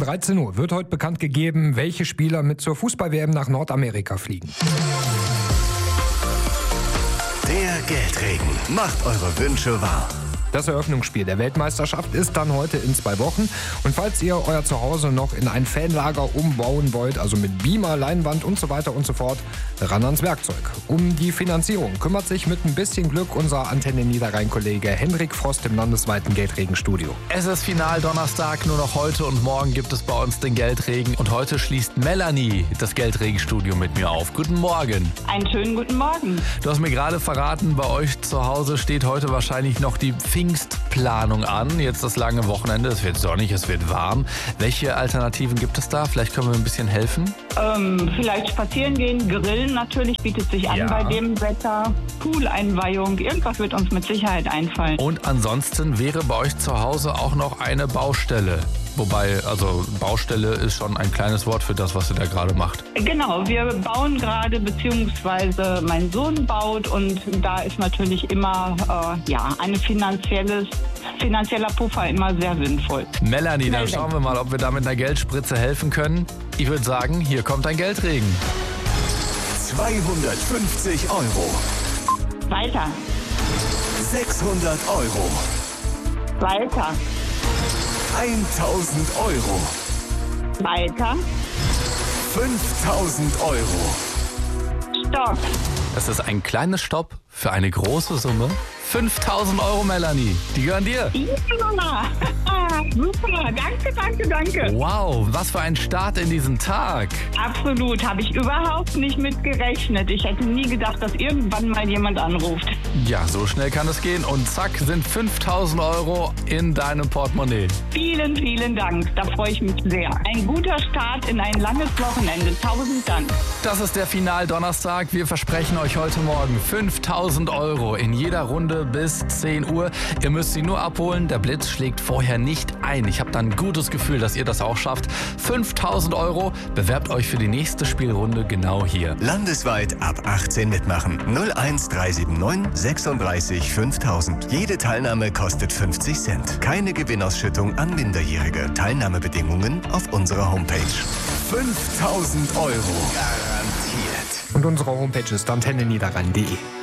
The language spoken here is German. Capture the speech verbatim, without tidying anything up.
dreizehn Uhr wird heute bekannt gegeben, welche Spieler mit zur Fußball-W M nach Nordamerika fliegen. Der Geldregen macht eure Wünsche wahr. Das Eröffnungsspiel der Weltmeisterschaft ist dann heute in zwei Wochen. Und falls ihr euer Zuhause noch in ein Fanlager umbauen wollt, also mit Beamer, Leinwand und so weiter und so fort, ran ans Werkzeug. Um die Finanzierung kümmert sich mit ein bisschen Glück unser Antenne Niederrhein-Kollege Henrik Frost im landesweiten Geldregenstudio. Es ist Final-Donnerstag, nur noch heute und morgen gibt es bei uns den Geldregen. Und heute schließt Melanie das Geldregenstudio mit mir auf. Guten Morgen. Einen schönen guten Morgen. Du hast mir gerade verraten, bei euch zu Hause steht heute wahrscheinlich noch die Pfingstplanung an. Jetzt das lange Wochenende, es wird sonnig, es wird warm. Welche Alternativen gibt es da? Vielleicht können wir ein bisschen helfen? Ähm, vielleicht spazieren gehen, grillen natürlich bietet sich an Ja. bei dem Wetter. Pooleinweihung, irgendwas wird uns mit Sicherheit einfallen. Und ansonsten wäre bei euch zu Hause auch noch eine Baustelle. Wobei, also Baustelle ist schon ein kleines Wort für das, was ihr da gerade macht. Genau, wir bauen gerade, beziehungsweise mein Sohn baut und da ist natürlich immer äh, ja, ein finanzielles, finanzieller Puffer immer sehr sinnvoll. Melanie, dann Schnell schauen wir mal, ob wir da mit einer Geldspritze helfen können. Ich würde sagen, hier kommt ein Geldregen. zweihundertfünfzig Euro. Weiter, sechshundert Euro. weiter, eintausend Euro. weiter, fünftausend Euro. stopp. Das ist ein kleines Stopp für eine große Summe. fünftausend Euro, Melanie. Die gehören dir. Ja, super, danke, danke, danke. Wow, was für ein Start in diesen Tag. Absolut, habe ich überhaupt nicht mit gerechnet. Ich hätte nie gedacht, dass irgendwann mal jemand anruft. Ja, so schnell kann es gehen. Und zack, sind fünftausend Euro in deinem Portemonnaie. Vielen, vielen Dank, da freue ich mich sehr. Ein guter Start in ein langes Wochenende. Tausend Dank. Das ist der Final-Donnerstag. Wir versprechen euch heute Morgen fünftausend Euro in jeder Runde bis zehn Uhr. Ihr müsst sie nur abholen. Der Blitz schlägt vorher nicht ein. Ich habe dann ein gutes Gefühl, dass ihr das auch schafft. fünftausend Euro. Bewerbt euch für die nächste Spielrunde genau hier. Landesweit ab achtzehn mitmachen. null eins drei sieben neun sechsunddreißig fünftausend. Jede Teilnahme kostet fünfzig Cent. Keine Gewinnausschüttung an Minderjährige. Teilnahmebedingungen auf unserer Homepage. fünftausend Euro. Garantiert. Und unsere Homepage ist antenne niederrhein punkt de.